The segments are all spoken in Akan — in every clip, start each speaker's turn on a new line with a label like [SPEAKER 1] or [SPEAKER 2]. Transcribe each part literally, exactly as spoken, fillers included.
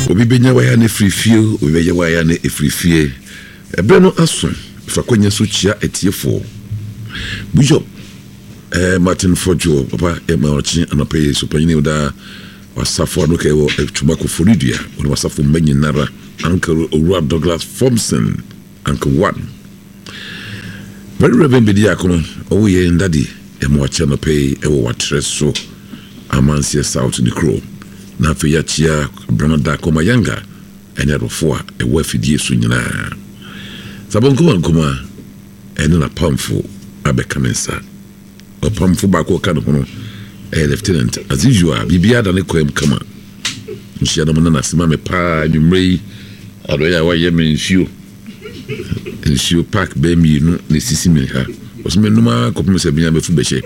[SPEAKER 1] obi benya waya ne free feel obi benya waya ne free feel ebe no aso fa kwanya so chia etiefo Bishop eh Martin Fojo papa e ma ochi anope so panyine da wasafo no kewo etuma ko Florida won wasafo manyinara Uncle Owura Douglas Thompson Uncle One very reverend Bediakono owo ye ndadi e mo achi anope e wo watreso amansie South the Crow na fe ya chia Bramada Komayanga ene rofo a e wa fidie so nyina sabonko wankoma ene na pamfo abekamensa opamfo bako ka no hono eh lieutenant as usual bibia da ne kwem kama nshia no na sima me pa nwumrei adoya wa ye me nshio nshio park be mi no ne sisi me ha osme numa kopum se bia be fu beche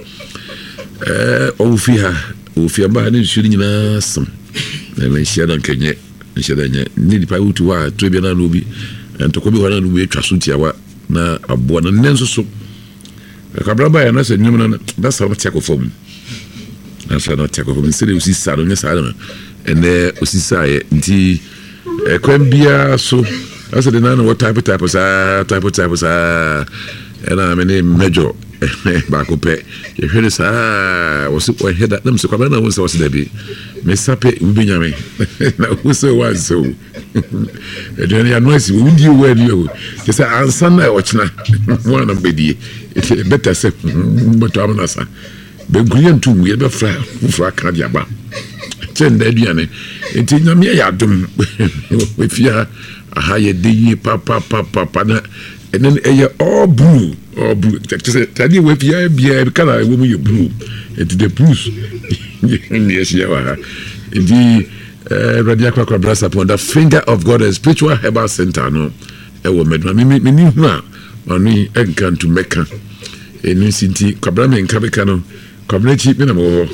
[SPEAKER 1] eh o fi ha o fi aba ne nshio nyina sam na me nshia da kenye nshia da nye ni pa utu wa to bia na no bi entoko bi wana no bi atwa so tiawa na abo na nenso so kabraba ya na se nyum na da sa mate akofom na sa na take akofom se le usisa no nyesa na ene usisa ye nti ekwambia so asa de na no type type sa type type sa ena me ne major ba ko pe ye hwere sa wo se wo heda na mse kwabana wo se wo se da bi me sape ubinyame na wo se wa so e de ya noise wo ndi wo ani wo ke sa ansa na wo china wo na bedie it better say but amna sa be guyen tu mu ye be fra fra ka dia ba chen da duane enti nyame ya dum we fia aha ye de yi pa pa pa pa na enen eye all blue all blue tadi we fia bia kana we mu ye blue enti the blues yes ya wa enti radio kwa brasa upon the Finger of God and Spiritual Herbal Center no e wo medma me me ni hu a manu enkan to meka enu sinti kwabra me nka beka no kwabra chi me na mo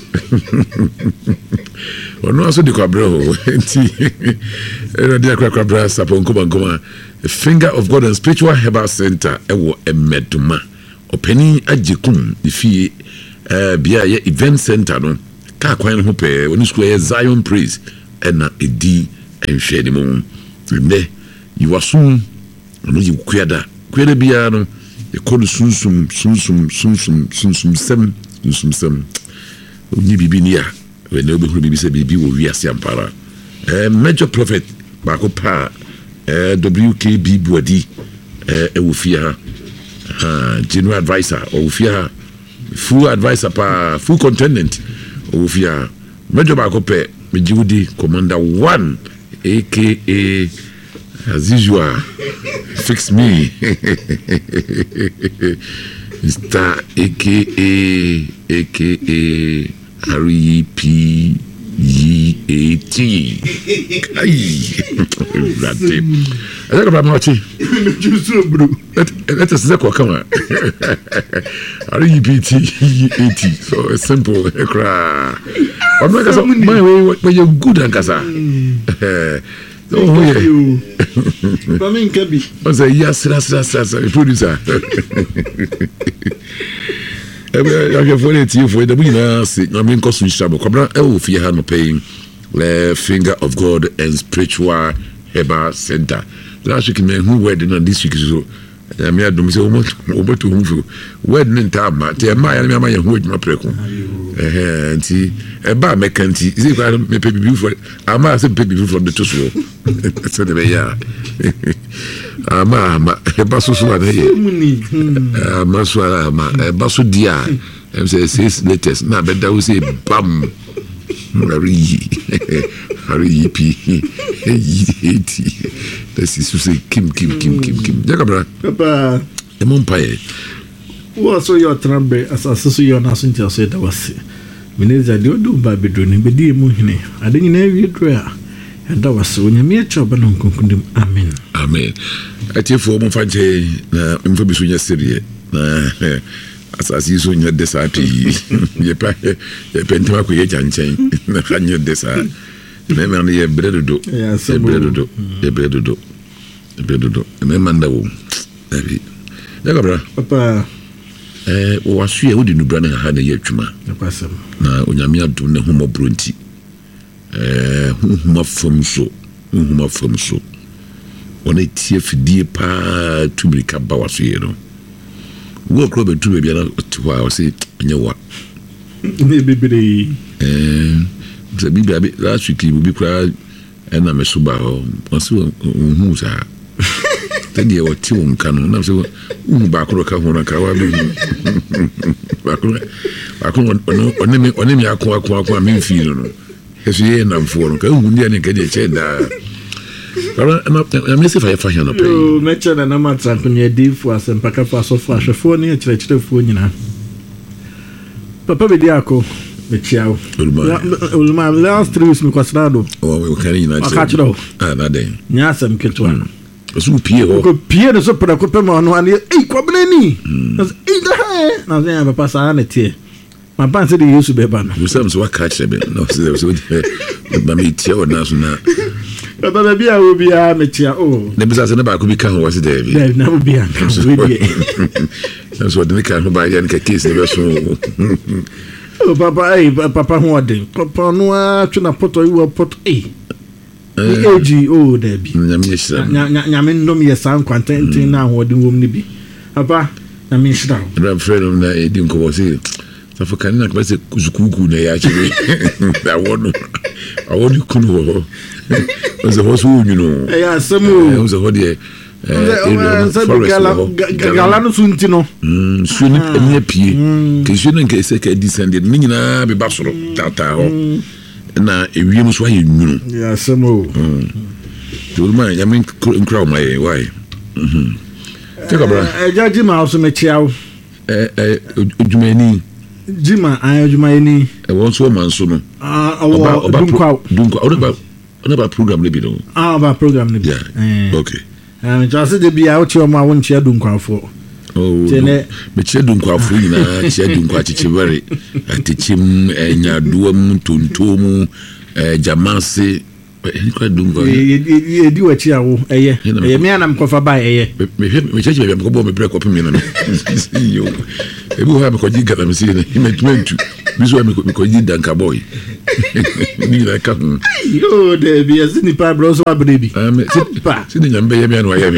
[SPEAKER 1] ono aso di kwabra ho enti radio kwa brasa upon ko bankoma Finger of God and Spiritual Herbal Center e wo emeduma openi ajekum ifie eh bia ye event center no ka kwan ho pe oni school ye Zion Praise ena edi enhwe ni mu ne yiwasum no yi kuada kuada bia no e kodu sunsum sunsum sunsum sunsum sem sunsum sem oni bibi ni a we na obi huru bibi se bibi wo wiase ampara eh major prophet ba ko pa eh W K B Buadi eh e wo fia ha general advisor o fia full advisor pa full contendent o fia major ba ko pe Mejiudi Commander One, aka as usual, fix me, Mister aka aka R E P E A T. Ay, rate. I think about Marty. Let us look what come on. R E P T E A T. So it's simple. Cry. I'm not going to my way, but you're good and Casa. Oh, yeah. I mean, can be. I say, yes, that's that's a producer. I have wanted you for the winner. I mean, Costume Shabo. Cobra, oh, if you had no paying the Finger of God and Spiritual Herbal Center. Last week, man, who wedding on this week? So, I mean, I don't say, over to whom wedding in Tama. Tell my enemy, my young wood, my preco. And see, a bar mecanti. Is it I don't pay me for it? I must pay me from the Tussle. So, the way, yeah. Ama a basso swat here. A maswala, a basso dia. And say, says latest. Now, but that was a bum. Hurry, hurry, P. eighty. This is to say, Kim, Kim, Kim, Kim, Kim. Jacobra, Papa, the Mompire. What so your trambe as a social nothing to say that was it. Mineza do by bedroom, but dear Mohine. I didn't know you draw. And that was so when you mere trouble on concluding. Amen. Amen. I tell for one five day, information yesterday. As as you soon your desert, ye pentama ku ye janchen, na kanyo desert. Remember ye bread do, ye bread do, ye bread do, ye bread do. Remember that wo. David. Jagabra. Papa. Eh, wo asu ye wo di nubra na ha na ye twuma. Napasem. Na onyame adom ne homo bronti. Eh, huma fom so. honhom afam so ɔne tie fidie paa tumirika ba waso yɛ no wo kro be tu be bia na to wa o se anya wa
[SPEAKER 2] ne bebere
[SPEAKER 1] eh se bibia be last week bi kra na me so ba ho o se hu sa te die o ti won kan na se hu ba kro ka ho na ka wa be ba kro ba kro oni mi oni mi akwa akwa akwa mi fi no esu ye na mfo no ka hu ndi ani ka de che da Pero na me se fa fa hia no pe.
[SPEAKER 2] O me che na na matra kunya difu asem paka fa so fa hwefo ne kire kire fo nyina. Papa be diako me chiao. Ulma last three weeks me kwasrado.
[SPEAKER 1] O we kan nyina che.
[SPEAKER 2] Aka chiro.
[SPEAKER 1] Ah na den.
[SPEAKER 2] Nya asem ketwa.
[SPEAKER 1] Osu pie ho.
[SPEAKER 2] Ko pie no so pra ko pe ma no ane ei kwabena ni. Na ei da ha. Na ze papa sa na tie. Ma ban se de Yesu be ba no.
[SPEAKER 1] You say so aka chire be. No se so ba me tie o na so na.
[SPEAKER 2] Baba bia obi a metia o
[SPEAKER 1] na bisa se na ba ko bi kan ho wase da bi
[SPEAKER 2] na obi an kan we die
[SPEAKER 1] so de kan ho ba ya nke case ne be so
[SPEAKER 2] o papa eh papa ho ode papa no a tuna poto iwo poto eh eji o da bi
[SPEAKER 1] na me shira
[SPEAKER 2] nya nya me ndom ye san kwantentin na ho ode wom ni bi papa na me shira
[SPEAKER 1] na friend na e di nko wose sa fo kan na ka se kuzukuku na ya chire da wono awoni kunu ho Oze hosu nyuno.
[SPEAKER 2] Eh asemu.
[SPEAKER 1] Oze hodie.
[SPEAKER 2] Eh gala gala no sunti no.
[SPEAKER 1] Mm suni enya pie. Ke suni nke se ka descended ni nyina be basoro tata ho. Na ewiem so aye nyuno.
[SPEAKER 2] Ya asemu.
[SPEAKER 1] Mm. Tulma ya min crowd my why. Mhm. Take a bra.
[SPEAKER 2] Eh jaji ma also me chiao.
[SPEAKER 1] Eh eh odumani.
[SPEAKER 2] Jima ayo jumaeni.
[SPEAKER 1] E won so man so no.
[SPEAKER 2] Ah oba dunkwa.
[SPEAKER 1] Dunkwa. Oba Oba program ne bi no.
[SPEAKER 2] Ah ba program ne bi.
[SPEAKER 1] Yeah. Okay.
[SPEAKER 2] Um just de bia o ti o ma won chia dunkwafo.
[SPEAKER 1] Oh. Tene me chia dunkwafo nyina chia dunkwa chichibere. Atichim enya duam tontom eh jamase kwa dunkwa.
[SPEAKER 2] E di wa chia wo eye. Eye me anam kofa ba eye.
[SPEAKER 1] Me me chia chia me ko bo me break up me na. Yo. E bu ha me ko jiga na me si ne. Me twenty. Biso me ko jiga danka boy. Ni la ka.
[SPEAKER 2] Yo de bi azini pa bro so abrebi.
[SPEAKER 1] Ah me si ni nyambe ye me anu aye me.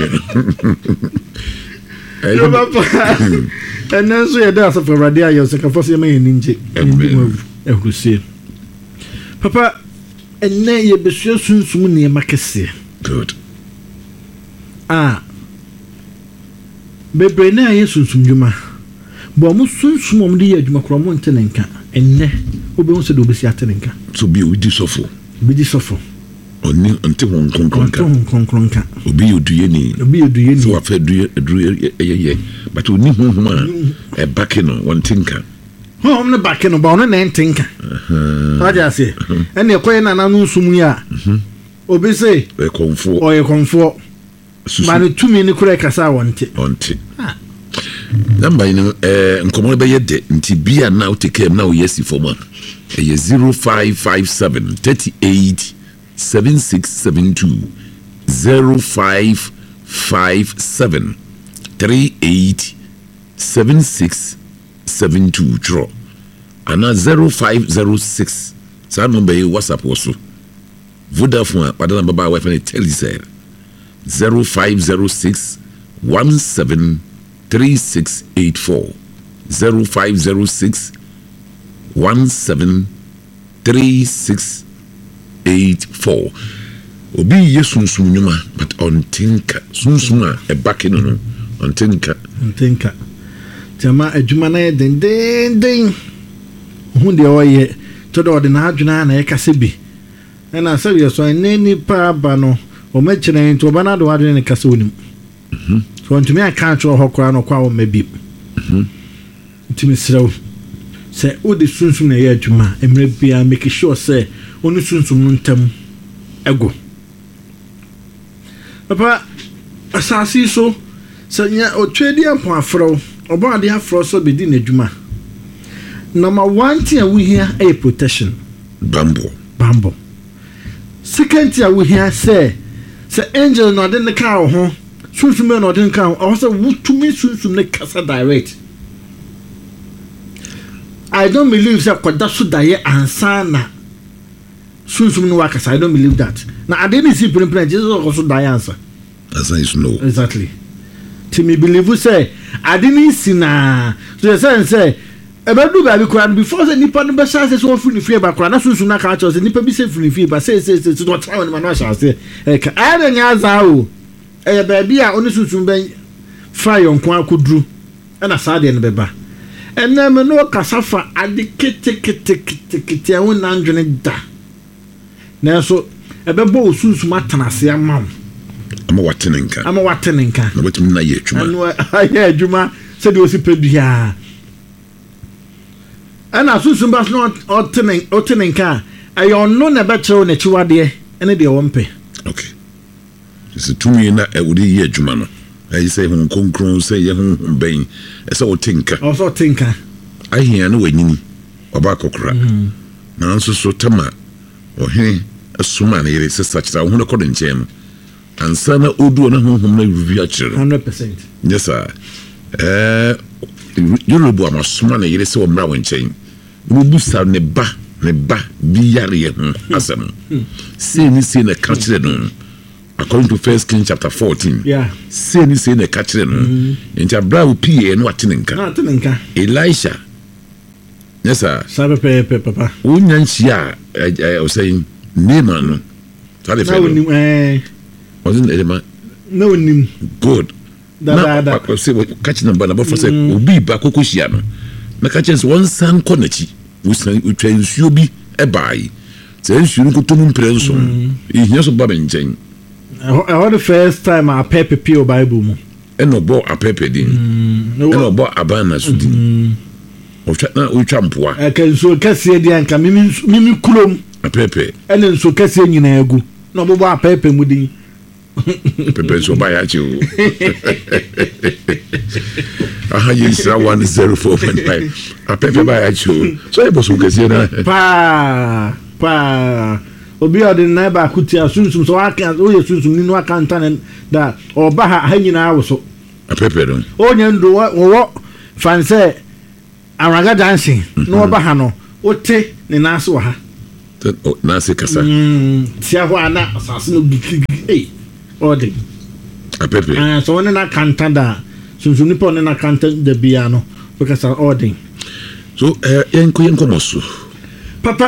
[SPEAKER 2] Yo papa. Enen so ye da so for radio yo se ka fo se me ninje. E husie. Papa enne ye besu sunsum ne makese.
[SPEAKER 1] Good.
[SPEAKER 2] Ah. Bebre na ye sunsum djuma. Bo mu sunsum om de ye djuma kro mo ntenenka. Enne obi won se do besi atenenka.
[SPEAKER 1] So bi odi sofo.
[SPEAKER 2] Bi di sofo.
[SPEAKER 1] Oni nte won konkronka.
[SPEAKER 2] Won konkronka.
[SPEAKER 1] Obi oduye ni.
[SPEAKER 2] Obi oduye ni.
[SPEAKER 1] So afa duye duye ye but oni honhom a e back no won tinka.
[SPEAKER 2] Ho om ne back no ba ono na ntinka. Eh. Aja se. Ene ekoye na na nsum ya. Mhm. Obi se
[SPEAKER 1] e konfo.
[SPEAKER 2] O ye konfo. Ma no tumi ni kura kasa wonte.
[SPEAKER 1] Wonte. Ah. Number in eh nkomo be ye de nti bia na o take na o yesi forma. E zero five five seven three eight seven six seven two zero five five seven three eight seven six seven two draw ana zero five zero six sa number e WhatsApp also Vodafone padana baba wife na telecell zero five zero six one seven three six eight four zero five zero six one seven three six eight four. Obi yesunsum nyuma but on tinka sunsum a e back no no on tinka
[SPEAKER 2] on tinka tema adwuma na den den den hu de oye to do de na adwuna na e kase bi na sabi so nani pa ba no o ma kire nto ba na do adwuna ne kase onim mhm so ntumi aka tro hokora no kwa o ma bi mhm ntumi srew se o de sunsum na ye adwuma emre bia make sure say onu sunsum no ntam ego papa asasi so sanya o twedi ampo afro obo ade afro so be di n'adwuma number one thing we hear a protection
[SPEAKER 1] bambo
[SPEAKER 2] bambo second thing we hear say say angel no de ne ka ho sunsum no de ne ka ho say wutumi sunsum ne kasa direct. I don't believe that kwada so daye ansana sunsum no wakasa. I don't believe that. Na ade ni si prenpren Jesus also die answer.
[SPEAKER 1] Answer is no.
[SPEAKER 2] Exactly. To me believe you say ade ni si na. So you say say ebedu ba bi kura before say nipa no be sha say so free free ba kura na sunsum na ka cha say nipa bi say free free ba say say say so try on ma no sha say e ka ade nya za o e ba bi a oni sunsum ben fra yon kwa akudru e na sa de no be ba ene me no kasafa ade kete kete kete kete a won andwene da na so ebebo osunsum atanase ama
[SPEAKER 1] ama watenenka
[SPEAKER 2] ama watenenka
[SPEAKER 1] na wetum na ye adwuma
[SPEAKER 2] anu ya adwuma se de osi pedua ana sunsum bas no otenen otenenka ayo no na bekyerɛ na chiwade ene de wompe.
[SPEAKER 1] Okay, it's tumi na ewudi ye adwuma no ayi say hun konkron say ye hun ben ese otenka
[SPEAKER 2] also tinka
[SPEAKER 1] ahia no wanyini oba kokora na nso so tama ohe asuma na yere sesa kyerɛ ho no kɔdo nkyɛn no ansa na oduo na honhom na review akyerɛ
[SPEAKER 2] one hundred percent.
[SPEAKER 1] Yes sir. eh Yoruba amasoma na yere sɛ wo mra wo nkyɛn wo busa ne ba ne ba bi yare ye ho asɛm sei ni sei na ka kyerɛ no according to First Kings chapter fourteen.
[SPEAKER 2] Yeah.
[SPEAKER 1] Sei ni sei na ka kyerɛ no nti abra wo pie no atenenka
[SPEAKER 2] na atenenka
[SPEAKER 1] Elisha. Yes sir.
[SPEAKER 2] Sabe pe papa
[SPEAKER 1] wo nyanchia eh o say Naaman no tell the fellow
[SPEAKER 2] no eh
[SPEAKER 1] wasn't it man
[SPEAKER 2] no nim
[SPEAKER 1] good
[SPEAKER 2] da da
[SPEAKER 1] da say catch number number for say obi ba kokohia no na catch us one san konachi we san we try nsuo bi e bai say nsuo no to no mpre so e hia so ba benchen
[SPEAKER 2] eh the first time I pepe pio Bible mu
[SPEAKER 1] e no bo apepe din e no bo abana so din o twa na o twa mpoa
[SPEAKER 2] e kan so kase di anka mimi mimi kulom
[SPEAKER 1] apepe
[SPEAKER 2] ene nso kase nyina agu na obobo apepe mu din
[SPEAKER 1] pepe so ba ya chi o aha yisra one zero four point five apepe ba ya chi o so e bo so kase na
[SPEAKER 2] pa pa obi odi na ba kuti asunsum so aka o yesunsum ni no aka ntan da oba ha ha nyina awoso
[SPEAKER 1] apepe no
[SPEAKER 2] onya ndo wo fanse araga dancing no oba ha no ote ne naso wa ha
[SPEAKER 1] na se kasa
[SPEAKER 2] mm tia ho ana asase no gigi eh odi
[SPEAKER 1] apepe
[SPEAKER 2] ah so ne na kanta da sunsun ni po ne na kanta da bia no because odi
[SPEAKER 1] so eh enko enko moso
[SPEAKER 2] papa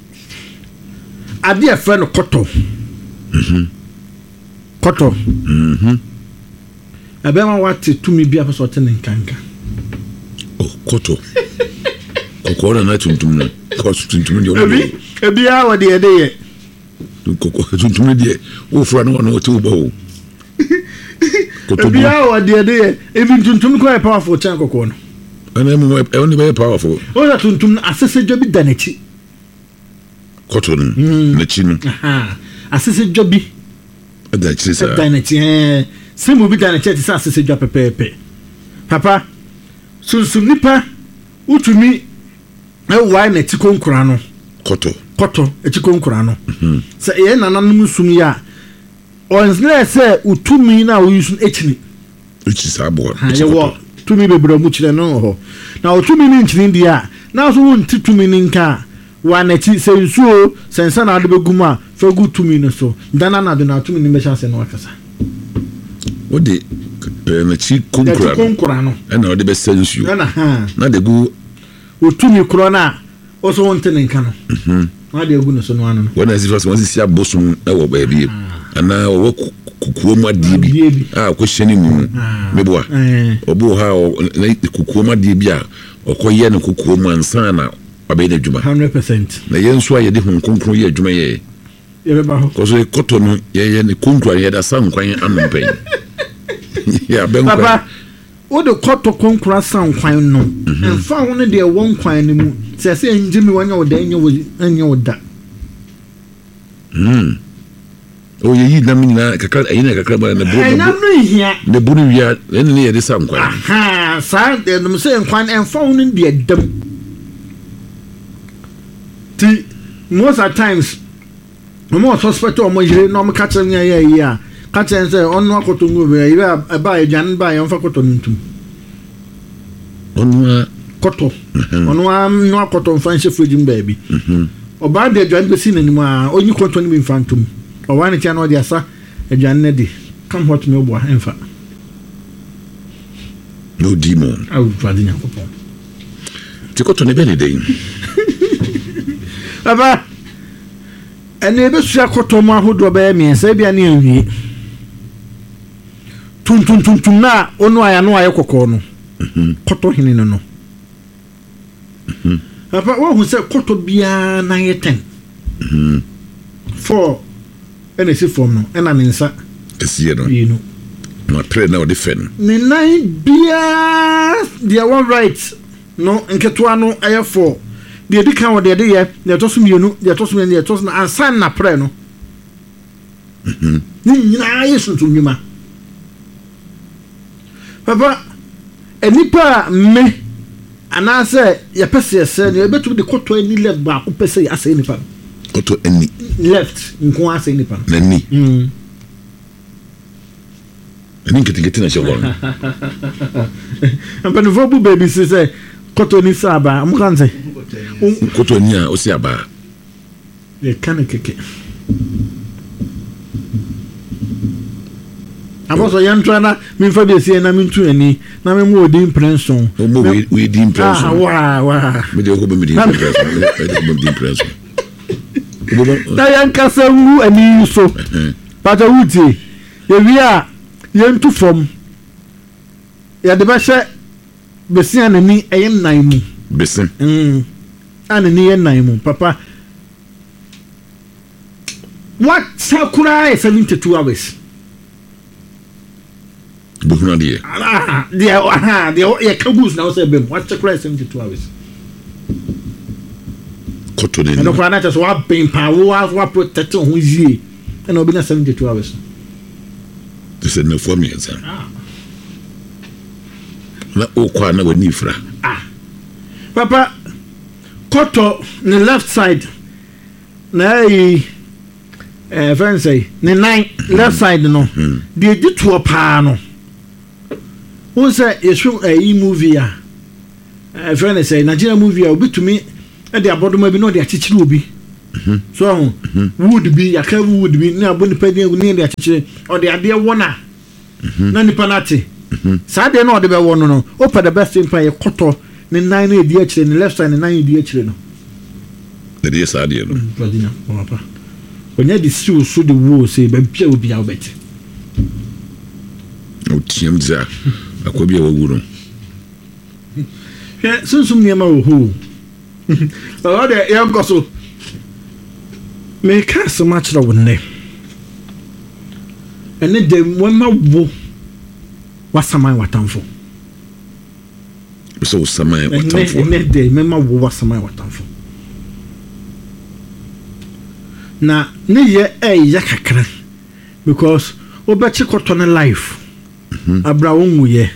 [SPEAKER 2] ade afa no koto
[SPEAKER 1] mhm
[SPEAKER 2] koto
[SPEAKER 1] mhm
[SPEAKER 2] abema wate tumi bia pa so tene nkanka
[SPEAKER 1] oh koto kokora na tuntum no ko tuntum ni
[SPEAKER 2] ebi ebi a wode ede ye
[SPEAKER 1] kokko tuntum de o fura no no to bo koto
[SPEAKER 2] ebi a wode ede ye ebi tuntum ko e powerful chan kokko no
[SPEAKER 1] ana mo e woni be powerful
[SPEAKER 2] o da tuntum asese dwobi danachi
[SPEAKER 1] koto no na chi no
[SPEAKER 2] aha asese dwobi
[SPEAKER 1] da chi sa
[SPEAKER 2] danachi eh semu bi danachi ti sa asese dwa pepepe papa sunsun nipa utumi e why na ti konkura no
[SPEAKER 1] koto
[SPEAKER 2] koto e ti konkura no mhm se e na nanum sum ya onzle se utumi na wo yusun echini
[SPEAKER 1] uchi sa bo
[SPEAKER 2] ye wo tumi bebro mu chire no ho na utumi ni nchini dia na so won ti tumi ni nka wa na ti se nsuo sensa na ade beguma fa gu tumi no so dana na do na tumi ni mecha se no akasa
[SPEAKER 1] odi na chi konkura
[SPEAKER 2] konkura no
[SPEAKER 1] e na odi be sensu
[SPEAKER 2] na ha
[SPEAKER 1] na de gu
[SPEAKER 2] otumi kro na o so won tene nka no mhm na de gu no so no ano no
[SPEAKER 1] wona si fast won si abosum e wo ba bie ana wo kukuo mu adie bi ah ko hyeni mu meboa obo ha na kukuo mu adie bi a okoye ne kukuo mu ansa na abe da djuma
[SPEAKER 2] one hundred percent
[SPEAKER 1] na yenso aye de hon konkro ye djuma ye
[SPEAKER 2] ye be ba ho
[SPEAKER 1] ko so koto no ye ye ne konkro ye da san kwan anompen ya ben kwa
[SPEAKER 2] papa o de koto konkro san kwan no enfa ho ne de won kwan ne mu se se njimi wanya o da nya wo anya o da
[SPEAKER 1] mm o ye yi na mina kakra ayina kakra ba na bo
[SPEAKER 2] na no hia
[SPEAKER 1] ne bu ni wia ne ne ye de san kwan
[SPEAKER 2] aha sa de no se kwan enfa ho ne de dam ti most at times no more suspect o mo jire no mo catch nya ya ya catch en say on no akoto ngo be ya ba e jan ba ya fa koto ntum
[SPEAKER 1] onwa
[SPEAKER 2] koto onwa no akoto fan she fridge mba bi oba de adwan besi nanim a onyi kɔntɔ ne bi mfantom owa ne tia no de asa adwan ne de come hot me obo enfa
[SPEAKER 1] no demon
[SPEAKER 2] awu fadi nyakopɔ
[SPEAKER 1] ti kɔtɔ ne bɛ ne den
[SPEAKER 2] baba ene be sua kɔtɔ mu ahodo bɛ miensa bia ne awie tum tum tum tum na onu aya no aye kokɔ no kɔtɔ hene no no papa wo hu se kɔtɔ bia na ye ten for ene si form no ena ne nsa
[SPEAKER 1] esie no
[SPEAKER 2] yinu
[SPEAKER 1] na pre na o de fen
[SPEAKER 2] ne nine bia dia one right no nketo no aye for de di kan wo de de ye de to so mienu de to so mienu de to so na ansan na pre no mhm ni nyina ye suntum nyuma papa enipa me anase ya pese ese ne betu de koto ani left ba ko pese ya ase nipa
[SPEAKER 1] koto ani
[SPEAKER 2] left nko ase nipa
[SPEAKER 1] na ni
[SPEAKER 2] mm
[SPEAKER 1] ani ketingeti na shawon
[SPEAKER 2] ampani vobu baby se se koto ni saba amukanze
[SPEAKER 1] koto ni a o se aba
[SPEAKER 2] e kan keke aboso yantra na mi fa bi sie na mi ntu ani na me mo odi impression
[SPEAKER 1] o mo we we di impression
[SPEAKER 2] ah wa wa
[SPEAKER 1] me de ko be me di impression me de ko di impression
[SPEAKER 2] da yanka sawu ani so pata wuti ye wi a ye ntu fom ya de ba hye besia na ni eye nan mu
[SPEAKER 1] besin
[SPEAKER 2] mm ana ni ye nan mu papa what sakura is seventy-two hours
[SPEAKER 1] buhuna die
[SPEAKER 2] ah dia ah dia ya kabus na say bem what sakura seventy-two hours
[SPEAKER 1] koto ne
[SPEAKER 2] no kwa na so wa ben pa wo wa protect ho yie na obi na seventy-two hours
[SPEAKER 1] they said no for me answer na o kwa na wani fra
[SPEAKER 2] ah papa koto ne left side na yi eh friend say ne nine left side no de di to pa no won say yesu eh movie a eh friend say Nigeria movie a obitumi e de abodoma bi no de achichiri obi so would be yaka would be na aboni padi ni de achichiri o de ade wona na nipa nati sa de no de be wono no o pa the best in pa ye koto ne nine na edi achire ne left side ne nine edi achire no
[SPEAKER 1] de sa de no
[SPEAKER 2] padina papa onya di si so de wo say ba bia obi a obeti
[SPEAKER 1] o tiem za akobia wa wuro
[SPEAKER 2] hwe sunsum niam wo ho o de ye ngoso me ka so much la wonne ene de wona wo wasamai watamfo
[SPEAKER 1] so wasamai watamfo
[SPEAKER 2] ene de me ma wo wasamai watamfo na ne ye eh ya kakra because obechi koto ne life abra wonwu ye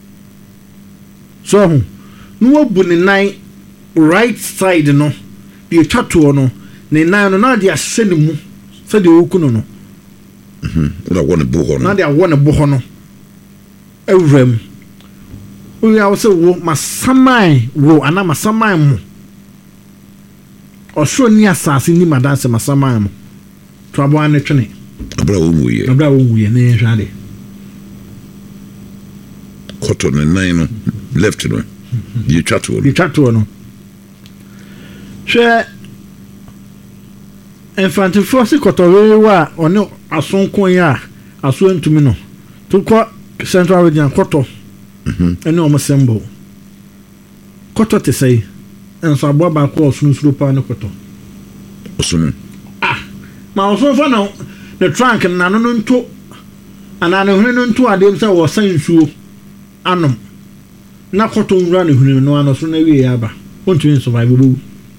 [SPEAKER 2] so hu no obu ne nine right side no de twato no ne nine no na de ahye ne mu se de okuno no
[SPEAKER 1] mhm na wona bo ho no
[SPEAKER 2] na de wona bo ho no ewrem o ya wo se wo masamai wo ana masamai mu osho ni asase ni madanse masamai mu to abo ane twene
[SPEAKER 1] abra wonwu ye
[SPEAKER 2] abra wonwu ye ne hwade
[SPEAKER 1] koto ne nine no left no ye twato no
[SPEAKER 2] ye twato no hwe infantry force koto we wa one asonkon ya aso ntumi no to ko central region koto mhm ene o sembo koto te sei enso abo ba ko osunu suru pa ne koto
[SPEAKER 1] osunu
[SPEAKER 2] ah ma osunu fa na the trunk na no no nto ana ne hunu no nto ade se wo san nsuo anom na koto nwura ne hunu no ano so na wie ya ba ontumi survive bo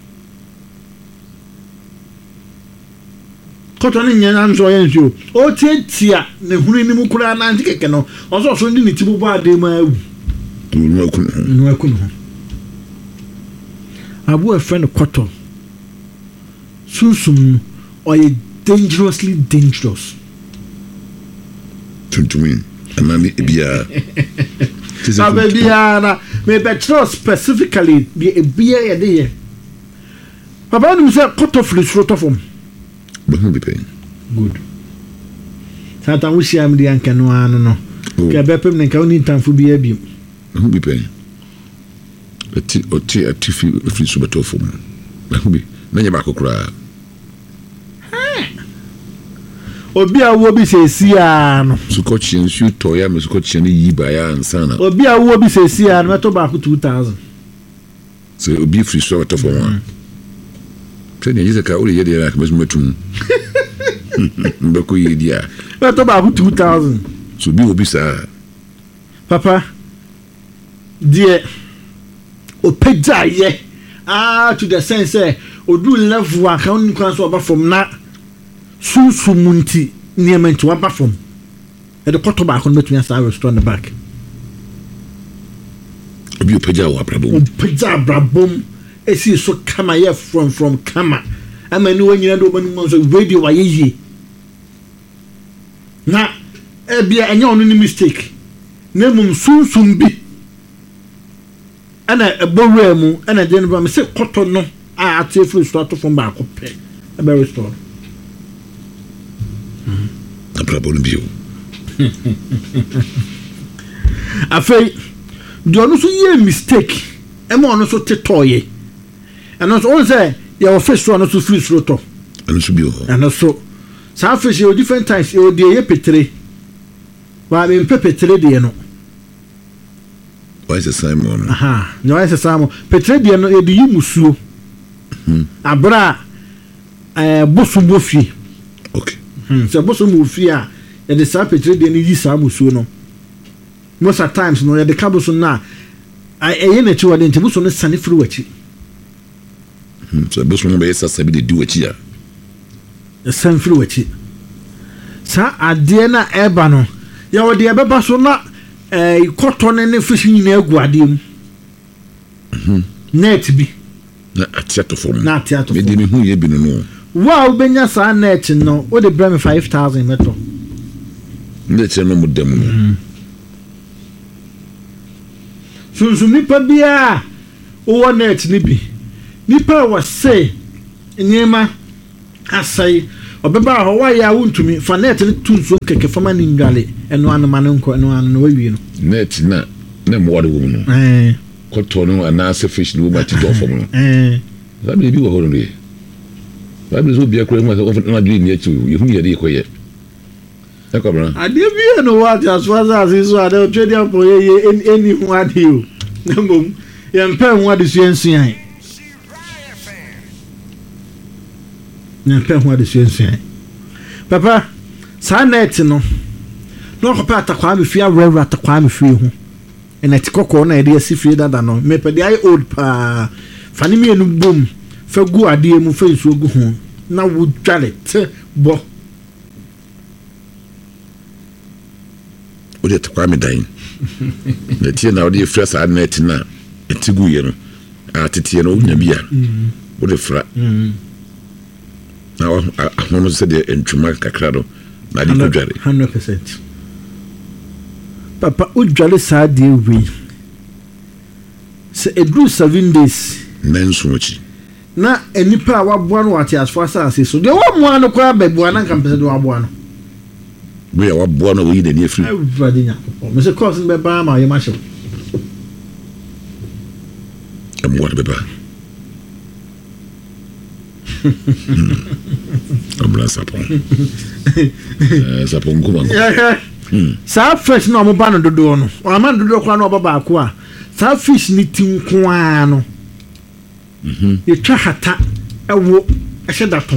[SPEAKER 2] koto ne nyana nso ye nsuo o tietia ne hunu ni mu kura na nkeke no oso so ndi ne tibu ba ade ma awu
[SPEAKER 1] no akunu
[SPEAKER 2] no akunu abu a friend koto sunsum or a dangerously dangerous
[SPEAKER 1] tuntumin anani bia
[SPEAKER 2] sabe bia na me be specifically be bia ye de papa no say kɔtɔ firi soro tɔ fam
[SPEAKER 1] bɛhu bi pɛn
[SPEAKER 2] good sata wo hia am de anka no ano no ka bɛpem ne ka woni ntamfo bi abiem
[SPEAKER 1] bɛhu bi pɛn ati oti ati fi firi so bɛtɔ fam bɛhu bi na nya ba kokora
[SPEAKER 2] obi a wo bi sesi a no
[SPEAKER 1] sukɔchi nsu tɔya me sukɔchi ne yi ba ya ansana
[SPEAKER 2] obi a wo bi sesi a no meto ba ko two thousand
[SPEAKER 1] so obi free so to for one tell you say ka o le ye dey like me metum mbeko yi dia
[SPEAKER 2] meto ba ko two thousand
[SPEAKER 1] so bi obi sa
[SPEAKER 2] papa die o pegja ye ah to the sense say odu level account kan so ba from na sunsumunti niamenti wa ba from e de koto ba ko betumi asa restaurant the back
[SPEAKER 1] obi opagya wa brabom
[SPEAKER 2] opagya brabom esi so kama ye from from kama ama ni wanyina do banu mo so radio wa yeyi na e bia enya onu ni mistake na mum sunsum bi ana ebowra mu ana de no ba me se koto no a ate free store to from ba ko pe e be restore
[SPEAKER 1] na brabom bio
[SPEAKER 2] afei do no so ye mistake e mo no so tetoye and so on say your fish no so free store to
[SPEAKER 1] and so bio
[SPEAKER 2] and so sa fish you different times you dey ye petre wa be petre de no
[SPEAKER 1] why is the Simon
[SPEAKER 2] aha no why is the Simon petre de no e di musuo mhm abra eh bosumo fi
[SPEAKER 1] okay
[SPEAKER 2] hmm so bosumo fi a e de sa petre de no yi sa musuo no most of times no the cabo so na I e na chi wade ntibu so no sane firi wachi
[SPEAKER 1] hmm so boso no be yesa sabi de di wachi a
[SPEAKER 2] the sane firi wachi sa ade na eba no ya wode e beba so na eh koto ne ne fish nyina agu ade mu
[SPEAKER 1] mhm
[SPEAKER 2] net bi
[SPEAKER 1] na atiato form
[SPEAKER 2] na atiato
[SPEAKER 1] me de me hu ye bi no no
[SPEAKER 2] wow benya sa net no o de bra me five thousand meto
[SPEAKER 1] ne che no mudam no
[SPEAKER 2] sunsun nipa bia o net ni bi nipa wa say nyema asai obeba ho wa ya wuntumi fa net ni tunso keke fama ni ndwale eno anoma no nko eno anu no wawie no
[SPEAKER 1] net na na mo wade wo no
[SPEAKER 2] eh
[SPEAKER 1] koto no ana se fish no ma ti do fom no
[SPEAKER 2] eh
[SPEAKER 1] za bi bi wo ho no ye za bi zo bia kura mu so na dwi ni achi ye hu ye de koye akobra
[SPEAKER 2] ade bi no wa as far as is so ade trade am for ye any hu ade o na mom ye mpa hu ade so ensuan na mpa hu ade so ensuan papa sa net no no ko pa atakwa me fia rewra atakwa me fie hu ena tikoko na ede asifie dada no me pe de ai old pa fani me enu bom fa gu ade mu fa nsuo gu hu na wo dwale te bo
[SPEAKER 1] o de takwa me dan na tie na o de fra sa net na etigu ye no a tete no nya bia o de fra na ahono se de entwuma kakra do na de dware
[SPEAKER 2] one hundred percent papa o dwale sa de wi se edru seven days
[SPEAKER 1] nanso chi
[SPEAKER 2] na enipa a waboa no wate as far as so de wo mo ano kwa bebua na kampese de waboa no
[SPEAKER 1] we are waboa no we de ne free
[SPEAKER 2] everybody nya me se course be ba ma ye ma show
[SPEAKER 1] am what be ba amra sapon eh sapon kuma
[SPEAKER 2] sa fish no mo ba no dodo no o ma dodo kwa no baba ko a sa fish ni tinko a no mhm ye twa hata ewo ehye daton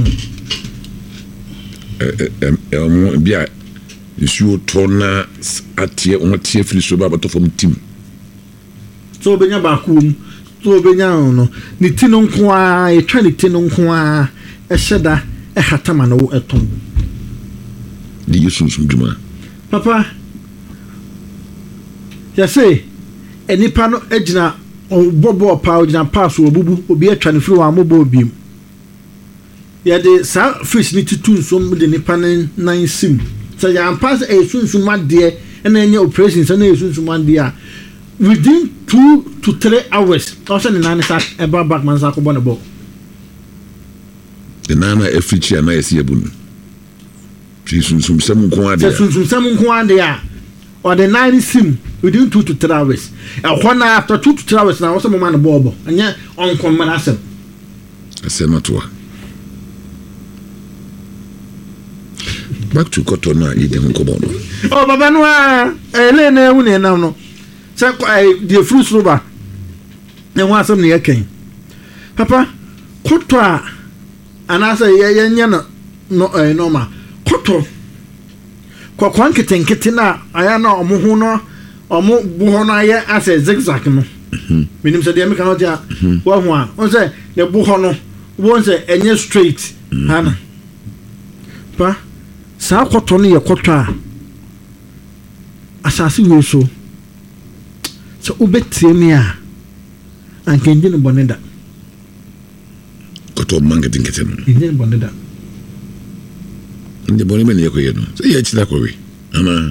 [SPEAKER 1] eh eh um bia isu to na atie on tie firi so ba to fom tim
[SPEAKER 2] so benya ba ko mu so benya no ni tino nko a ye twa ni tino nko a ehye da e hata ma no eton
[SPEAKER 1] di yusun sum djuma
[SPEAKER 2] papa ya say enipa no agina bobo pa agina pass obubu obi atwa ne firi wa mobo obiem ya de sa fish ni titun so de nipa nan sim so ya pass e sunsun ade na enye operation so na sunsun ade a within two to three hours also ne nan sa eba back man sa ko bona bo
[SPEAKER 1] the nana efrichi ana esi ebunu fi sunsum sam nko ade
[SPEAKER 2] se sunsum sam nko ade a or the nine sim within two to three hours e ho na after two to three hours na wo se mo man bobo anya on common asem
[SPEAKER 1] asem to back to cotton na ide nko bono
[SPEAKER 2] oh baba no a ele na ehu ne nam no se the fruits roba e ho asem ne yakan papa koto a anasa ye yenya no no eh normal koto kokwan ketenkete na aya na omo no omo bu ho na ye ase zigzag no minim se de me kan oja wo ho a on se ne bu ho no won se enye straight hana pa sa koto no ye koto a asase we so so obetie me a ankenje no boneda
[SPEAKER 1] koto mangete nkete no
[SPEAKER 2] enje boneda
[SPEAKER 1] ndi boni men yeko yeno so ye chita ko wi ama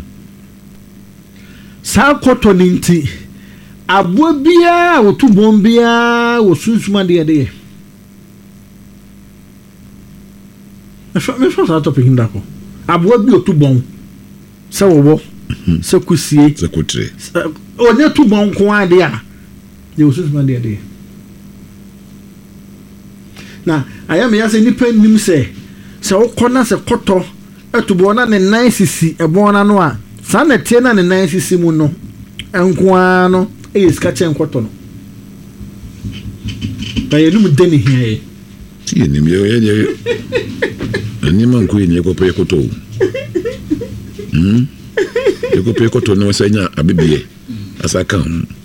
[SPEAKER 2] sa koto ninti abo bia otu bom bia osunsuma de de afa me fa sa topic ndako abo bia otu bom se wowo se kusie
[SPEAKER 1] se kutre
[SPEAKER 2] o ne tu bom ko ade a de osunsuma de de na aya me ya se nipa nim se se okona se koto etubo na ne nine sisi ebona no a sa na tie na ne nine sisi mu no enkoa no e ska chen koto no ba ye num de ne hia ye
[SPEAKER 1] tie nim ye ye ani man ko ye ko pe koto hm ye ko pe koto no se nya abibie asaka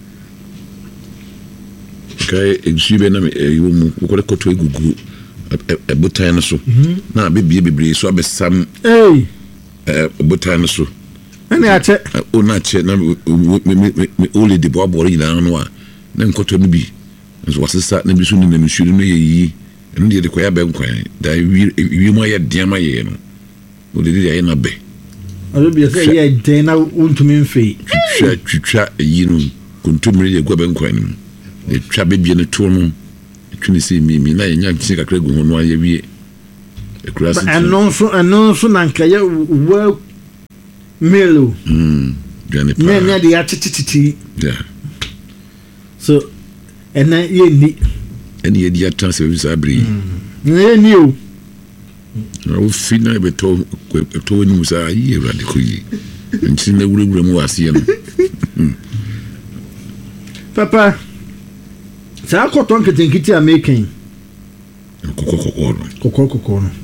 [SPEAKER 1] kai ejibe na me yumu ko koto egugu e botan no so na bebie bebre so abesam
[SPEAKER 2] eh
[SPEAKER 1] eh botan no so
[SPEAKER 2] ani ache
[SPEAKER 1] o na che na me ole de bo abore nyina no a na nkoto no bi so wasesa na bi so ni na mhwiri no yeyi eno de de koya be nkwan da wi mo ye diama ye no o de de ye na be
[SPEAKER 2] alo bi se ye den na untumi mfe
[SPEAKER 1] twitwa twitwa yi no kontumire ye gwa be nkwan no e twa bebie no to no twini se mi mi na yenya nti kakra gu ho no aye wie e kura se
[SPEAKER 2] anon so anon so na nka ye wa melo
[SPEAKER 1] mm gane pa
[SPEAKER 2] nya nya de ya tititi
[SPEAKER 1] yeah
[SPEAKER 2] so ena ye ni
[SPEAKER 1] eni ye dia trans service abri
[SPEAKER 2] ye ni o
[SPEAKER 1] o fina be to to ni musa yi e rade ko yi nti na wura mu wase no
[SPEAKER 2] papa sa koto nketenkiti a making
[SPEAKER 1] kokokoko no
[SPEAKER 2] kokokoko no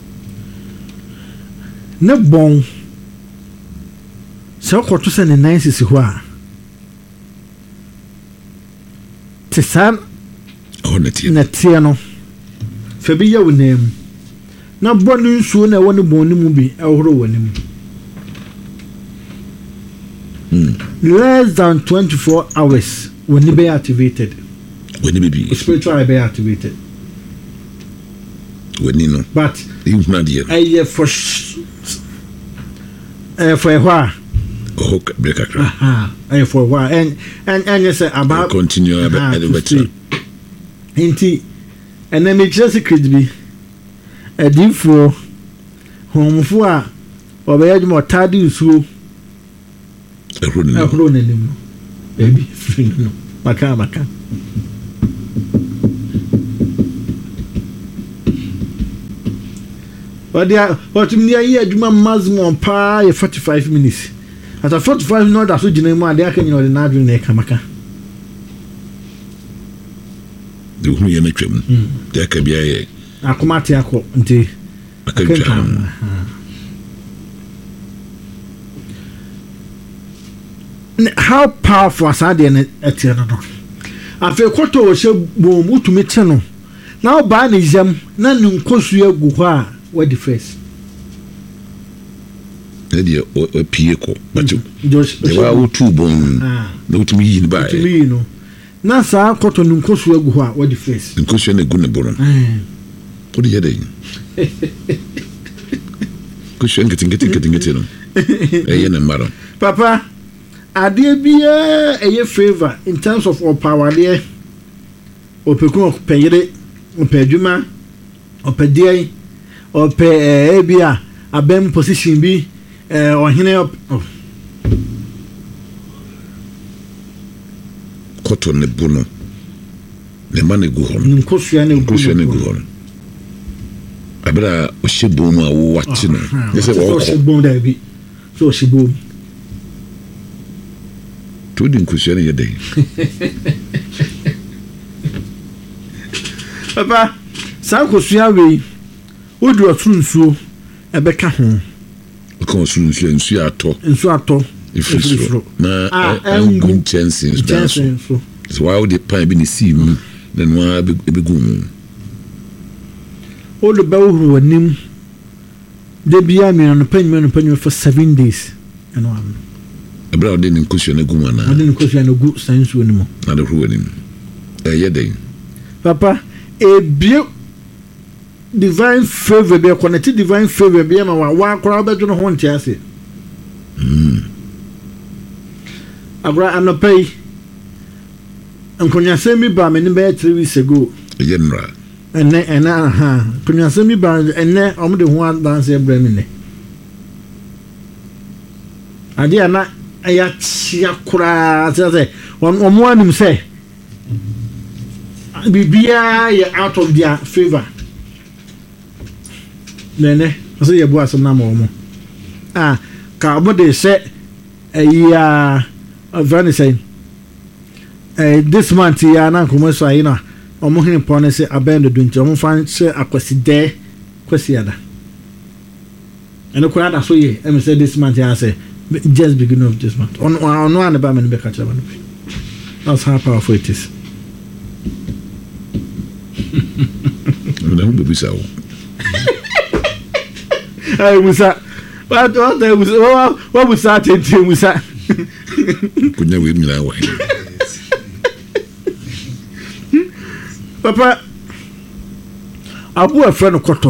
[SPEAKER 2] ne bon sa koto se ne nice si ho a tsan
[SPEAKER 1] o na tie
[SPEAKER 2] na tie no fa bi ya wonem na bonu nsuo na woni bonu mu bi ahoro wonem
[SPEAKER 1] mm
[SPEAKER 2] less than twenty-four hours when it be activated.
[SPEAKER 1] When it be
[SPEAKER 2] spiritual be activated.
[SPEAKER 1] When you know,
[SPEAKER 2] but
[SPEAKER 1] you not here.
[SPEAKER 2] I for uh, for a while.
[SPEAKER 1] Oh, break a crack.
[SPEAKER 2] Aha, I for a while, and and and you say about
[SPEAKER 1] continue about the better.
[SPEAKER 2] Inti, and then it just could be a deep for home for or by more tardy so.
[SPEAKER 1] A running,
[SPEAKER 2] a running, baby, free no, maka maka. But there, what me here, Juma maximum pa forty-five minutes. At a forty-five minutes, that's what you know. They can you know the nadri neck maka.
[SPEAKER 1] The who you make them. There can be a.
[SPEAKER 2] Akumati ako nti.
[SPEAKER 1] Akenka.
[SPEAKER 2] How powerful is that? And at the other, I feel quite a show boom to meet no. Now, by the jam, none of Kosuya Guha were the first.
[SPEAKER 1] Lady or Pieko, but you
[SPEAKER 2] they
[SPEAKER 1] were two bone. No to me in by
[SPEAKER 2] me, no. Nasa cotton Kosuya Guha were the first.
[SPEAKER 1] And Kosuya Gunaboron. What do you day? Kosuya getting getting getting getting. A yen madam.
[SPEAKER 2] Papa. Ade bia eye favor in terms of our power there opekun opeyere opadwuma ɔpɛdeɛ ɔpɛ ebi a abɛm position bi eh ɔhene
[SPEAKER 1] koto ne buno ne ma ne gu hɔ
[SPEAKER 2] no nkosua ne gu
[SPEAKER 1] nkosua ne gu hɔ no abra ɔhyɛ bom a wo wate no yɛsɛ wɔ
[SPEAKER 2] ɔhyɛ bom da bi so ɔhyɛ bom
[SPEAKER 1] to di nkosua ne yɛ dɛ
[SPEAKER 2] papa saa nkosua wei wodi ɔtoro nsuo ɛbɛka ho
[SPEAKER 1] ɔka ɔsoro nsuo nsuo atɔ
[SPEAKER 2] nsuo atɔ
[SPEAKER 1] ɛfiri soro na ɛngu nkyɛnse nsuo so so wa wode pan bi ne sii mu na no a ɛbɛgu mu
[SPEAKER 2] wode bɛwohoro w'anim da biaa mmienu no panyima no panyima for seven days ɛno ano
[SPEAKER 1] ɛberɛ a wode ne nkosua no gu mu anaa
[SPEAKER 2] wode ne nkosua no gu saa nsuo no mu
[SPEAKER 1] na de horo w'anim ɛyɛ dɛn
[SPEAKER 2] papa ebie divine favor be connected divine favor be ma wa wa kora be dwo no ho ntia ase
[SPEAKER 1] mm
[SPEAKER 2] agora anopai nkonyasem mi ba me ne be three weeks ago
[SPEAKER 1] ye nra
[SPEAKER 2] ene ene aha nkonyasem mi ba ene omde ho advance ebra mi ne ade ana aya chia kora se omo anim se bibia ye out of their favor nene so ye bo asem na ma omo ah ka omo de se eya avani say eh this month ya na komo so ayi na omo hin pon se abend do nti omo fan se akwasi de kwasi ada ene ko ada so ye em say this month ya say just beginning of this month on on one ba me be ka chaba no that's how powerful it is
[SPEAKER 1] na hu be bisa o
[SPEAKER 2] ay musa what what they was what was that in musa
[SPEAKER 1] kunya we mira wa
[SPEAKER 2] papa abu a friend koto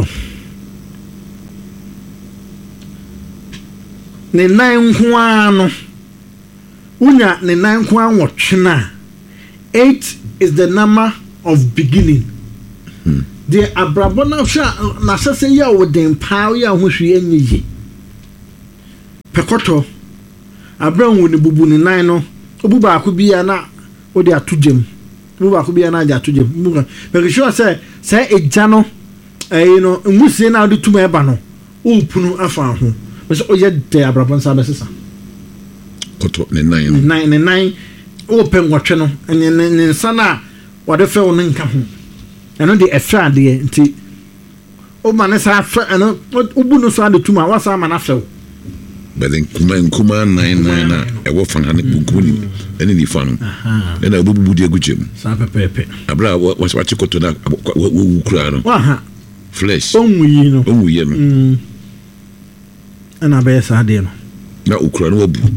[SPEAKER 2] ne nan nko ano unya ne nan nko anwotwena eight is the number of beginning
[SPEAKER 1] hmm.
[SPEAKER 2] The abrabona sha na sese ya wodin paa ya ho hwe enyi pekoto abran wo ne bubu ne nan no obu ba ko bia na odi atugem obu ba ko bia na ja atugem muga be sure say say eja no eh no musie na odi tuma eba no o punu afa ho be so oye de abrabon sa be sesa
[SPEAKER 1] koto ne nan
[SPEAKER 2] nan ne nan o penwotwe no ne ne sana wode fe wo nka ho eno de efra de nti o ma ne sa fa eno obu no so ade tuma wa sa ma na few
[SPEAKER 1] but then kuma kuma nine nine na e wo fan ane bunkum ni ene ni fan e na obu de agugem
[SPEAKER 2] sa pepepe
[SPEAKER 1] abra wa wa chikoto na wo kura no
[SPEAKER 2] wa ha
[SPEAKER 1] flesh
[SPEAKER 2] onwu yi no
[SPEAKER 1] onwu yi no
[SPEAKER 2] mm ana be sa de no
[SPEAKER 1] na ukura no wabu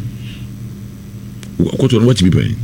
[SPEAKER 1] koto no wachi bi pen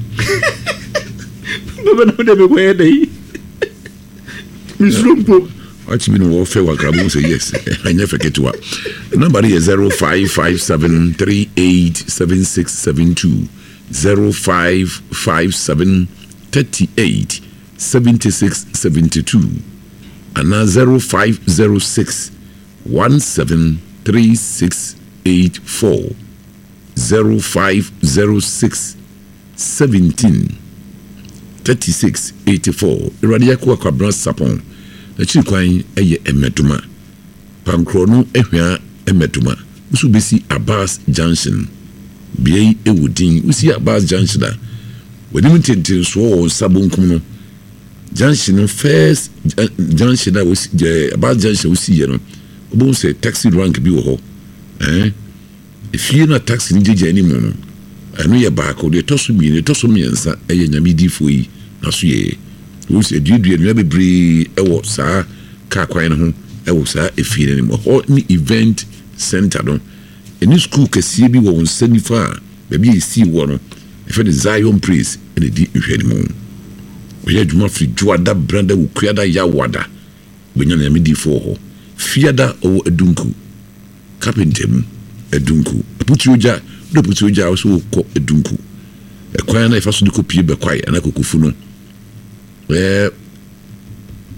[SPEAKER 2] baba no de be ko e dai Mislumpo.
[SPEAKER 1] Wachi bi no wo fe wa grabo say yes. Anya feketwa. Number is zero five five seven three eight seven six seven two zero five five seven three eight seven six seven two and zero five zero six one seven three six eight four zero five zero six seventeen thirty-six eighty-four. Radia kwa kwa brand sapon. Na chi kwan eye emetuma. Pankro no ehwa emetuma. Usu besi Abbas Junction. Biei ewudin. Usi Abbas Junction da. Wedim tete so wo sabonkum no. Junction no first junction da was Abbas Junction usi ye no. Obo se taxi rank bi wo ho. Eh? If you na taxi ni jeje ani mu no. Anu ye baako de toso mi ne toso miensa eye nyame difo yi na so ye wo se duedue no bebre ewo saa ka kwan ho ewo saa efire ne mo ho ni event center no eni school kase bi wo nsanifa be bi esi wo no e fe de Zion Praise ene di hwede mo wo ye djuma fri juada branda wo kuada ya wada benya nyame difo ho fiada owo edunku carpenter edunku aputi oja do puti oja so ko edunku e kwan na ifa so de kopie be kwai na kokufu no eh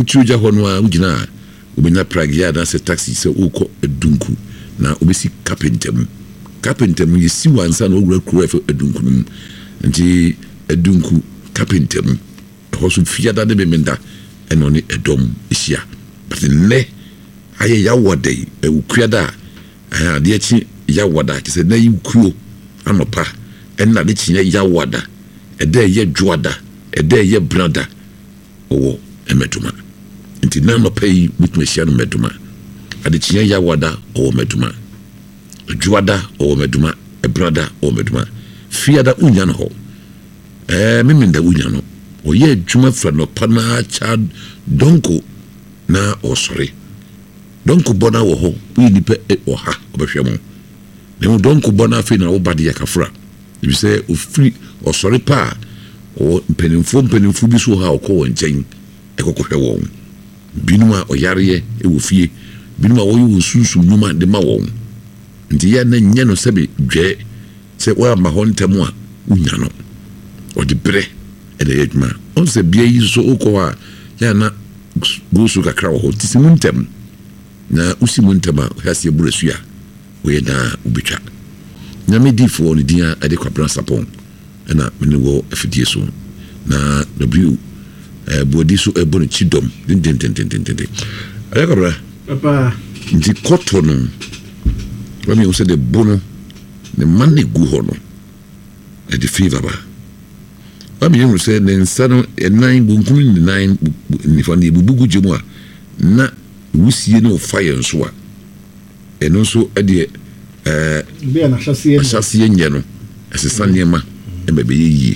[SPEAKER 1] puturu ja hɔ no a wogina obenya Prague ya na se taxi se ukɔ Adunku na obesi carpenter mu carpenter mu yesi wansa na owura kuro efe Adunku mu nti Adunku carpenter mu hɔ so fiada de bemenda ɛno ne ɛdɔm ehia but ne aye ya wodai e ukuada a de achi ya woda ke se na yikuo anopa ɛna de chi ya woda ɛda ye dwoada ɛda ye brother owo emetuma nti na no pay mutuma hia no meduma ade chi ya woda owo meduma dwoada owo meduma e brother owo meduma fiada unya no ho eh miminda unya no oye adwuma fra no pana cha donko na osore donko bona wo ho wi nipa o ha obehwe mo na mo donko bona fe na wo bade yakafra bi se ofiri osore pa o mpenimfo mpenimfo bi so ha okọ won nchen ekokohwe won binuma oyare e wo fie binuma wo yo sunsun numa de ma won ndi ya na nye no sebe dwe se wa ma ho ntemu a unya no o de bre e de yedma on se bia yi so okọ a ya na gusu kakra wo tisimu ntem na usimu ntem a hase burasua we na ubitwa na medifo ne dia ade kwabran sapon na mene wo afidie so na w eh bodi so e bonu chidom din din din din din din ade kwabra
[SPEAKER 2] papa
[SPEAKER 1] nti koto no wa mi use de bono ne manne gu ho no e de fever ba wa mi yemu se ne nsano e nine bunkun ni nine ni fa ni bubugu jemu a na wusie no fire nso a eno nso e de eh
[SPEAKER 2] bia na hyasie
[SPEAKER 1] hyasie nye no esesa niema e bebe yi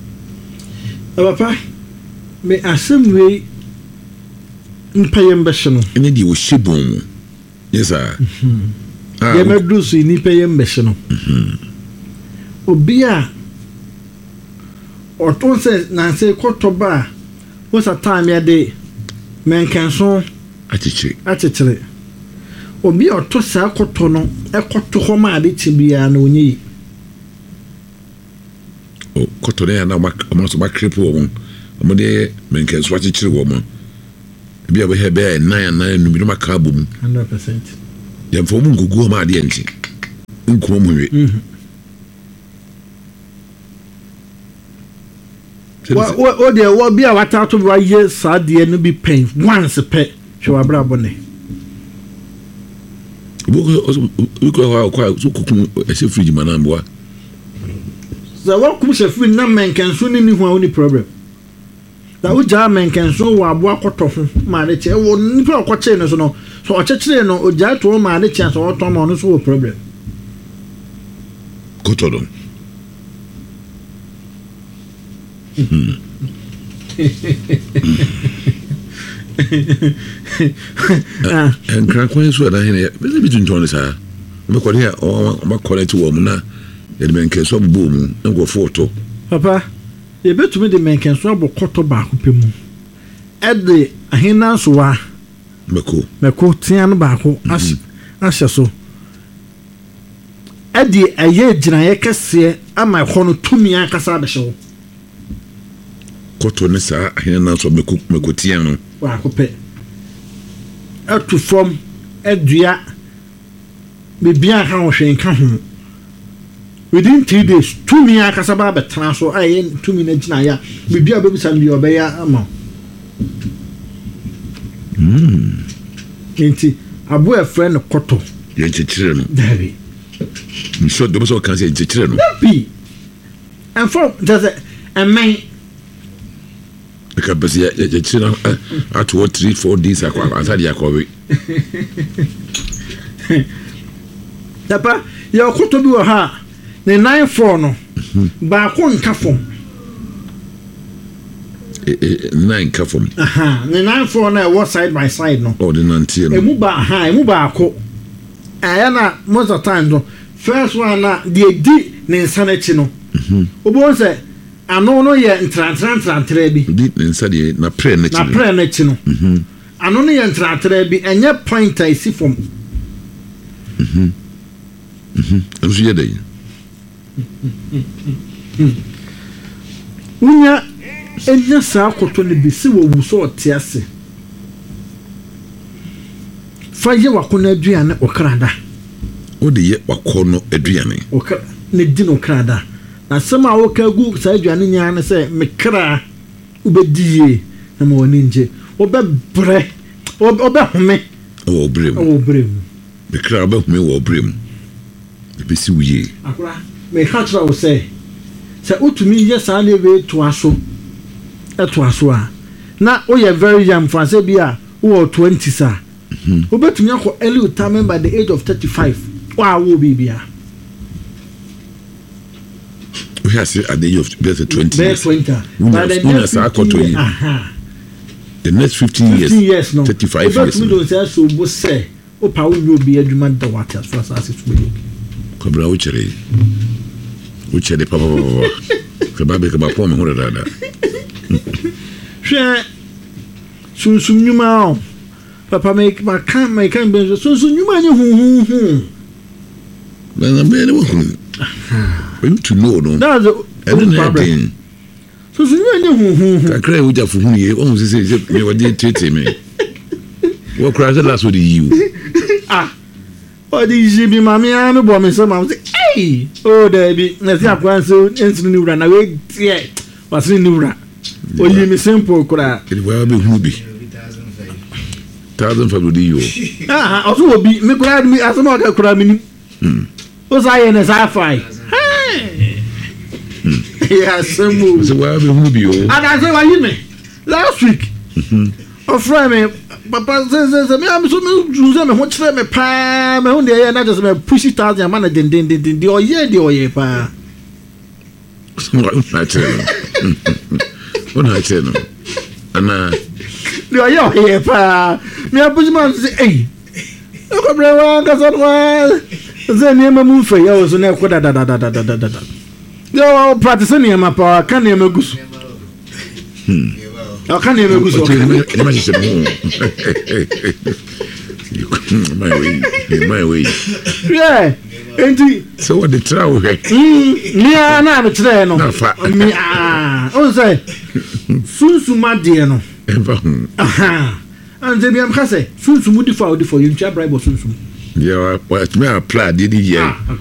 [SPEAKER 1] papa
[SPEAKER 2] me asemwe mpayem behye no
[SPEAKER 1] ene di wo shebon yes ah
[SPEAKER 2] ah ye medusu ni payem behye no mhm obi a otonse na se kotoba wo sa time ya de menkenso
[SPEAKER 1] achichire
[SPEAKER 2] achichire obi oto sa koto no ekoto ho ma de chibia na onyi
[SPEAKER 1] o koto ne na ma ma so ma crepo wo mo de menkenso achichire wo mo bia be hebe nine nine no bi no maka bom
[SPEAKER 2] one hundred percent
[SPEAKER 1] ya fo mu ngugu ma de nti nko mu we
[SPEAKER 2] mhm wa o de wo bia wata to wa ye sa de no bi pain once pe hwe wa bra bone
[SPEAKER 1] we ko wa ko so kuku e se fridge manamboa
[SPEAKER 2] za wa kum se fridge na menkenso ni ni ho a oni problem da wo ja menkenso wa abo akoto ho ma de che wo nipa akoche no so no so ochechire no o ja to ma de che so o to ma no so wo problem
[SPEAKER 1] koto Hmm. Ah, en kran kwan so na hene be bi tunton sa me ko ne o ma collect wo mu na e de menke so bo mu ngo foto
[SPEAKER 2] papa e betumi de menke so bo koto ba ko pe mu e de ahina so wa
[SPEAKER 1] meko
[SPEAKER 2] meko tian ba ko as asha so e de aye gina ye kase ama ko no tumi akasa be hye
[SPEAKER 1] koto ne sa ahina na so meko meko tian no
[SPEAKER 2] wa ko pe atu form edua bibia ha ho hwen ka ho within three days tumi akasa ba betran so aye tumi na gina ya bibia be bisa bi obeya ama
[SPEAKER 1] mm
[SPEAKER 2] enti abo e friend koto
[SPEAKER 1] ye chichire no
[SPEAKER 2] dabi
[SPEAKER 1] so do so kan se chichire no
[SPEAKER 2] dabi and for does it and man
[SPEAKER 1] ka basi ya chichire at what three four days akwa asadi yakowe
[SPEAKER 2] dapa ya koto bi wo ha ne nine four no ba ko nka fom
[SPEAKER 1] eh nine ka fom
[SPEAKER 2] aha ne nine four na what side by side no
[SPEAKER 1] oh the ninety no
[SPEAKER 2] emu ba ha emu ba ko aya na most of time no first one na de di ne nsanechi no mhm obo se ano no ye ntrantra ntrantra bi
[SPEAKER 1] di ne nsade na prayer na chi
[SPEAKER 2] na prayer na chi no mhm ano no ye ntrantra bi enye point I see from
[SPEAKER 1] mhm mhm azu ye dey
[SPEAKER 2] unya enya sa akoto ne bi se wo wuso otiase fa ye wakona aduane okrada
[SPEAKER 1] o de ye wakono aduane
[SPEAKER 2] okra ne di no okrada na sema wo ka gu sa aduane nya ne se mekra ubedie na mo ni nje obebre obehome
[SPEAKER 1] o brem
[SPEAKER 2] o brem
[SPEAKER 1] mekra obehome wo brem e be si wuye
[SPEAKER 2] akura me hatra wo se se utumi ye sa na ebe to aso eto aso a na o ye very young for say bia wo twenty sa obetumi akọ early retirement by the age of thirty-five wa wo bibia
[SPEAKER 1] we have say at the age of twenty
[SPEAKER 2] twenty
[SPEAKER 1] by the next fifteen
[SPEAKER 2] aha
[SPEAKER 1] the next fifteen years
[SPEAKER 2] fifteen years no
[SPEAKER 1] thirty-five years
[SPEAKER 2] obetumi do say so bo say o pa wo nyo bi adwuma da what as far as it will
[SPEAKER 1] kobra wo chere wo chere papa papa ke ba be ke ba po me ho dada
[SPEAKER 2] hwe sunsum nyuma o papa make ma kan ma kan ben sunsum nyuma nye hu hu hu
[SPEAKER 1] na be ne wo you to know no
[SPEAKER 2] that's the problem sunsum nyuma nye hu hu
[SPEAKER 1] kakra wo jafu hu ye o se se me wo dey tete me wo kra se last wo dey you
[SPEAKER 2] ah o di jibi mami anu bo me so ma say hey oh debi na si akwan so ensinu ni wura na we tie wasini ni wura o yi mi simple kura
[SPEAKER 1] e wa be hu bi thousand five do you
[SPEAKER 2] ah o so obi me kura mi asoma ka kura mi ni hmm o sa ye na sa five yeah semu
[SPEAKER 1] so wa be hu bi o
[SPEAKER 2] and I say wa yi me last week o friend me papa say say me am so me juze me ho kire me pa me ho de ye na just me push it out man den den den de o ye de o ye pa
[SPEAKER 1] so na tell what I tell no ana
[SPEAKER 2] de o ye ye pa me abuji man say eh ko bre wa ka so wa ze ni ma mu fe ya so na ko da da da da da da da yo practice ni ma pa kan ni ma gusu hmm I can't even go so.
[SPEAKER 1] My way, my way.
[SPEAKER 2] Yeah, enti.
[SPEAKER 1] So what the travel?
[SPEAKER 2] Hmm, me ana me tire no. Me ah, o say. Sunsuma de no. Aha. Ante bi am ka say, sunsumu di for di for you ntia bribe sunsum.
[SPEAKER 1] Yeah, what me apply did here.